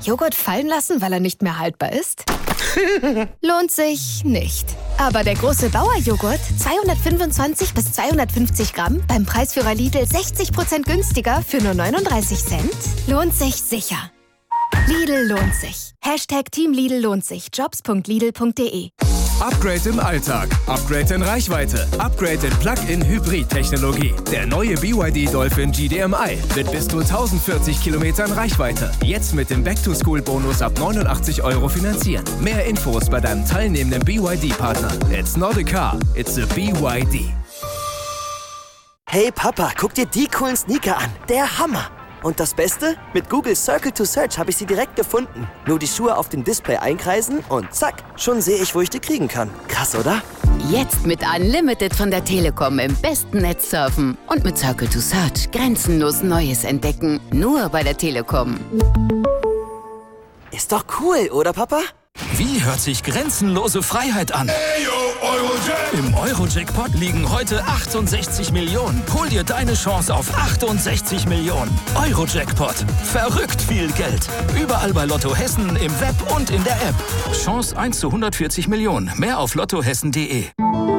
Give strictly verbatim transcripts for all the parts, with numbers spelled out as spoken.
Joghurt fallen lassen, weil er nicht mehr haltbar ist? Lohnt sich nicht. Aber der große Bauer-Joghurt, zweihundertfünfundzwanzig bis zweihundertfünfzig Gramm, beim Preisführer Lidl sechzig Prozent günstiger für nur neununddreißig Cent, lohnt sich sicher. Lidl lohnt sich. Hashtag Team Lidl lohnt sich. Jobs punkt lidl punkt de. Upgrade im Alltag, Upgrade in Reichweite, Upgrade in Plug-in-Hybrid-Technologie. Der neue B Y D Dolphin G D M I mit bis zu tausendvierzig Kilometern Reichweite. Jetzt mit dem Back-to-School-Bonus ab neunundachtzig Euro finanzieren. Mehr Infos bei deinem teilnehmenden B Y D-Partner. It's not a car, it's a B Y D. Hey Papa, guck dir die coolen Sneaker an. Der Hammer! Und das Beste? Mit Google Circle to Search habe ich sie direkt gefunden. Nur die Schuhe auf dem Display einkreisen und zack, schon sehe ich, wo ich die kriegen kann. Krass, oder? Jetzt mit Unlimited von der Telekom im besten Netz surfen und mit Circle to Search grenzenlos Neues entdecken. Nur bei der Telekom. Ist doch cool, oder Papa? Wie hört sich grenzenlose Freiheit an? Im Euro-Jackpot liegen heute achtundsechzig Millionen. Hol dir deine Chance auf achtundsechzig Millionen. Euro-Jackpot. Verrückt viel Geld. Überall bei Lotto Hessen, im Web und in der App. Chance eins zu hundertvierzig Millionen. Mehr auf lottohessen punkt de.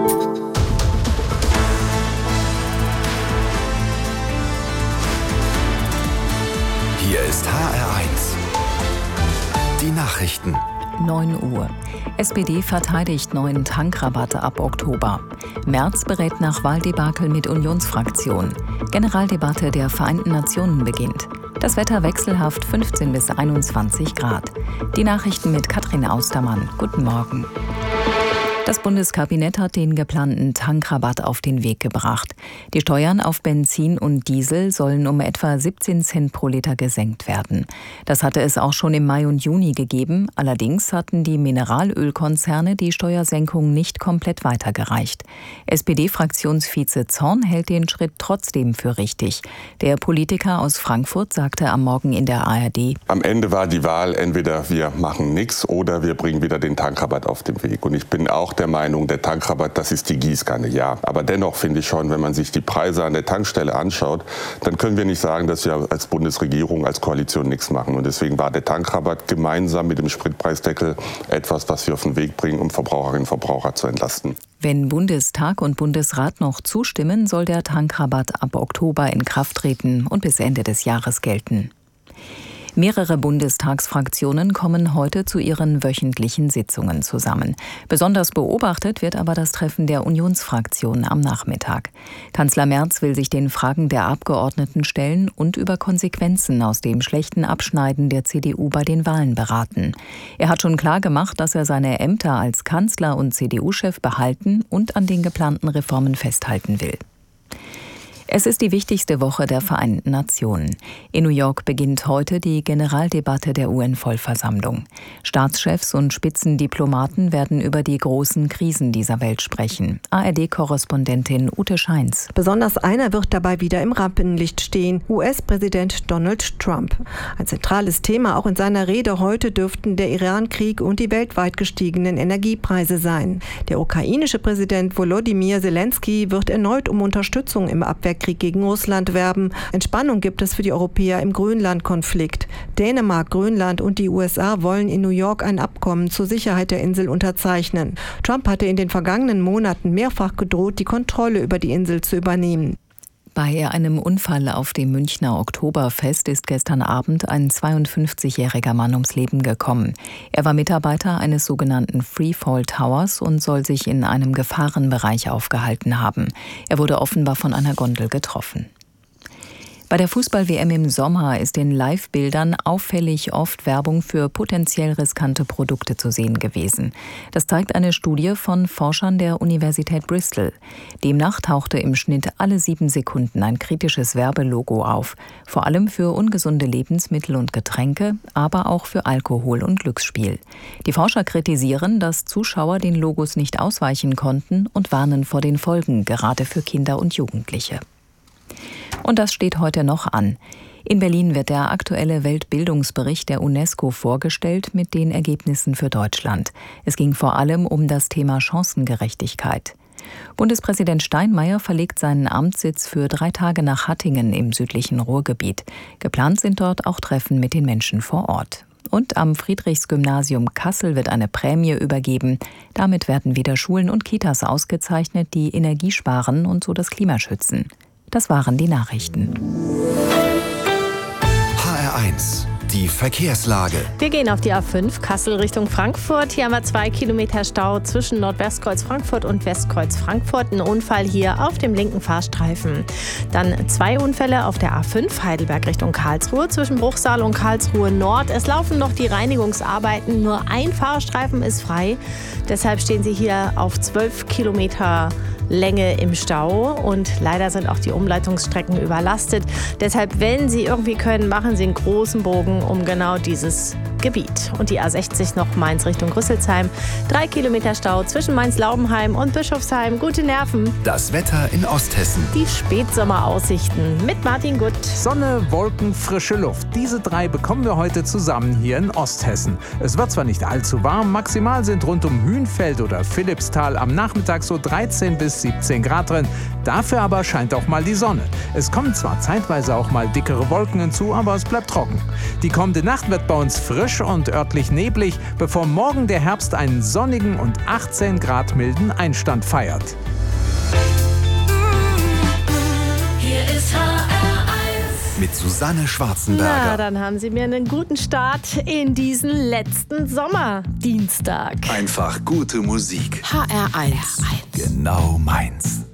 Hier ist H R eins. Die Nachrichten. neun Uhr. S P D verteidigt neuen Tankrabatte ab Oktober. Merz berät nach Wahldebakel mit Unionsfraktion. Generaldebatte der Vereinten Nationen beginnt. Das Wetter wechselhaft fünfzehn bis einundzwanzig Grad. Die Nachrichten mit Katrin Austermann. Guten Morgen. Das Bundeskabinett hat den geplanten Tankrabatt auf den Weg gebracht. Die Steuern auf Benzin und Diesel sollen um etwa siebzehn Cent pro Liter gesenkt werden. Das hatte es auch schon im Mai und Juni gegeben. Allerdings hatten die Mineralölkonzerne die Steuersenkung nicht komplett weitergereicht. S P D-Fraktionsvize Zorn hält den Schritt trotzdem für richtig. Der Politiker aus Frankfurt sagte am Morgen in der A R D: Am Ende war die Wahl, entweder wir machen nichts oder wir bringen wieder den Tankrabatt auf den Weg. Und ich bin auch der Meinung, der Tankrabatt, das ist die Gießkanne, ja. Aber dennoch finde ich schon, wenn man sich die Preise an der Tankstelle anschaut, dann können wir nicht sagen, dass wir als Bundesregierung, als Koalition nichts machen. Und deswegen war der Tankrabatt gemeinsam mit dem Spritpreisdeckel etwas, was wir auf den Weg bringen, um Verbraucherinnen und Verbraucher zu entlasten. Wenn Bundestag und Bundesrat noch zustimmen, soll der Tankrabatt ab Oktober in Kraft treten und bis Ende des Jahres gelten. Mehrere Bundestagsfraktionen kommen heute zu ihren wöchentlichen Sitzungen zusammen. Besonders beobachtet wird aber das Treffen der Unionsfraktion am Nachmittag. Kanzler Merz will sich den Fragen der Abgeordneten stellen und über Konsequenzen aus dem schlechten Abschneiden der C D U bei den Wahlen beraten. Er hat schon klar gemacht, dass er seine Ämter als Kanzler und C D U-Chef behalten und an den geplanten Reformen festhalten will. Es ist die wichtigste Woche der Vereinten Nationen. In New York beginnt heute die Generaldebatte der U N-Vollversammlung. Staatschefs und Spitzendiplomaten werden über die großen Krisen dieser Welt sprechen. A R D-Korrespondentin Ute Scheins. Besonders einer wird dabei wieder im Rampenlicht stehen: U S-Präsident Donald Trump. Ein zentrales Thema auch in seiner Rede heute dürften der Iran-Krieg und die weltweit gestiegenen Energiepreise sein. Der ukrainische Präsident Volodymyr Zelensky wird erneut um Unterstützung im Abwehrkrieg gegen Russland werben. Entspannung gibt es für die Europäer im Grönland-Konflikt. Dänemark, Grönland und die U S A wollen in New York ein Abkommen zur Sicherheit der Insel unterzeichnen. Trump hatte in den vergangenen Monaten mehrfach gedroht, die Kontrolle über die Insel zu übernehmen. Bei einem Unfall auf dem Münchner Oktoberfest ist gestern Abend ein zweiundfünfzigjähriger Mann ums Leben gekommen. Er war Mitarbeiter eines sogenannten Freefall Towers und soll sich in einem Gefahrenbereich aufgehalten haben. Er wurde offenbar von einer Gondel getroffen. Bei der Fußball-W M im Sommer ist in Live-Bildern auffällig oft Werbung für potenziell riskante Produkte zu sehen gewesen. Das zeigt eine Studie von Forschern der Universität Bristol. Demnach tauchte im Schnitt alle sieben Sekunden ein kritisches Werbelogo auf. Vor allem für ungesunde Lebensmittel und Getränke, aber auch für Alkohol und Glücksspiel. Die Forscher kritisieren, dass Zuschauer den Logos nicht ausweichen konnten und warnen vor den Folgen, gerade für Kinder und Jugendliche. Und das steht heute noch an. In Berlin wird der aktuelle Weltbildungsbericht der UNESCO vorgestellt mit den Ergebnissen für Deutschland. Es ging vor allem um das Thema Chancengerechtigkeit. Bundespräsident Steinmeier verlegt seinen Amtssitz für drei Tage nach Hattingen im südlichen Ruhrgebiet. Geplant sind dort auch Treffen mit den Menschen vor Ort. Und am Friedrichsgymnasium Kassel wird eine Prämie übergeben. Damit werden wieder Schulen und Kitas ausgezeichnet, die Energie sparen und so das Klima schützen. Das waren die Nachrichten. H R eins. Die Verkehrslage. Wir gehen auf die A fünf Kassel Richtung Frankfurt. Hier haben wir zwei Kilometer Stau zwischen Nordwestkreuz Frankfurt und Westkreuz Frankfurt. Ein Unfall hier auf dem linken Fahrstreifen. Dann zwei Unfälle auf der A fünf Heidelberg Richtung Karlsruhe zwischen Bruchsal und Karlsruhe Nord. Es laufen noch die Reinigungsarbeiten. Nur ein Fahrstreifen ist frei. Deshalb stehen Sie hier auf zwölf Kilometer Länge im Stau und leider sind auch die Umleitungsstrecken überlastet. Deshalb, wenn Sie irgendwie können, machen Sie einen großen Bogen um genau dieses Gebiet. Und die A sechzig noch Mainz Richtung Rüsselsheim. Drei Kilometer Stau zwischen Mainz-Laubenheim und Bischofsheim. Gute Nerven. Das Wetter in Osthessen. Die Spätsommeraussichten mit Martin Gutt. Sonne, Wolken, frische Luft. Diese drei bekommen wir heute zusammen hier in Osthessen. Es wird zwar nicht allzu warm, maximal sind rund um Hünfeld oder Philippsthal am Nachmittag so dreizehn bis siebzehn Grad drin. Dafür aber scheint auch mal die Sonne. Es kommen zwar zeitweise auch mal dickere Wolken hinzu, aber es bleibt trocken. Die kommende Nacht wird bei uns frisch und örtlich neblig, bevor morgen der Herbst einen sonnigen und achtzehn Grad milden Einstand feiert. Hier ist H R eins. Mit Susanne Schwarzenberger. Na, dann haben Sie mir einen guten Start in diesen letzten Sommerdienstag. Einfach gute Musik. H R eins. Genau meins.